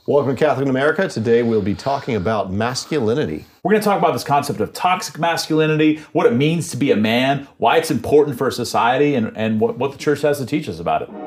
Welcome to Catholic in America. Today we'll be talking about masculinity. We're going to talk about this concept of toxic masculinity, what it means to be a man, why it's important for society, and what the church has to teach us about it.